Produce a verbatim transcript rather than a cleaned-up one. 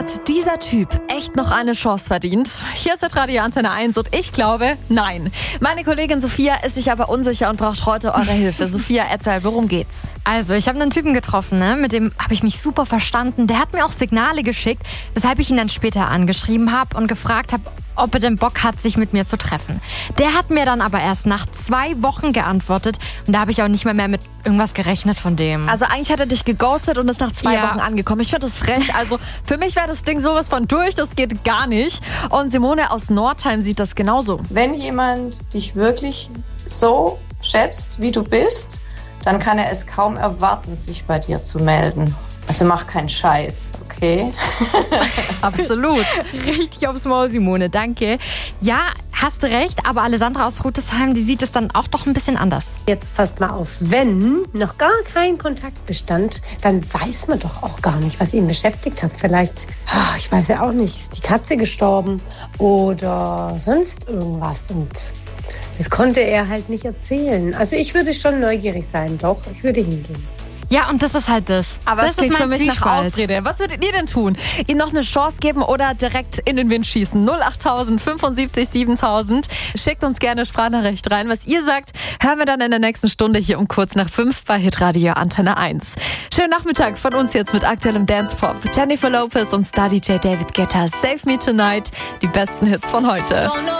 Hat dieser Typ echt noch eine Chance verdient? Hier ist der Radio Antenne eins und ich glaube, nein. Meine Kollegin Sophia ist sich aber unsicher und braucht heute eure Hilfe. Sophia, erzähl, worum geht's? Also, ich habe einen Typen getroffen, ne? Mit dem habe ich mich super verstanden. Der hat mir auch Signale geschickt, weshalb ich ihn dann später angeschrieben habe und gefragt habe, ob er denn Bock hat, sich mit mir zu treffen. Der hat mir dann aber erst nach zwei Wochen geantwortet und da habe ich auch nicht mehr, mehr mit irgendwas gerechnet von dem. Also eigentlich hat er dich geghostet und ist nach zwei Ja. Wochen angekommen. Ich finde das frech. Also für mich wäre das Ding sowas von durch, das geht gar nicht. Und Simone aus Nordheim sieht das genauso. Wenn jemand dich wirklich so schätzt, wie du bist, dann kann er es kaum erwarten, sich bei dir zu melden. Also mach keinen Scheiß, okay? Absolut. Richtig aufs Maul, Simone, danke. Ja, hast du recht, aber Alessandra aus Rütesheim, die sieht es dann auch doch ein bisschen anders. Jetzt passt mal auf, wenn noch gar kein Kontakt bestand, dann weiß man doch auch gar nicht, was ihn beschäftigt hat. Vielleicht, ach, ich weiß ja auch nicht, ist die Katze gestorben oder sonst irgendwas. Und das konnte er halt nicht erzählen. Also ich würde schon neugierig sein, doch, ich würde hingehen. Ja, und das ist halt das. Aber das es klingt ist für mein mich nach Zwiespalt. Ausrede. Was würdet ihr denn tun? Ihm noch eine Chance geben oder direkt in den Wind schießen? null acht fünfundsiebzig siebentausend. Schickt uns gerne Sprachnachricht rein. Was ihr sagt, hören wir dann in der nächsten Stunde hier um kurz nach fünf bei Hitradio Antenne eins. Schönen Nachmittag von uns jetzt mit aktuellem Dance-Pop. Jennifer Lopez und Star-D J David Guetta. Save Me Tonight. Die besten Hits von heute.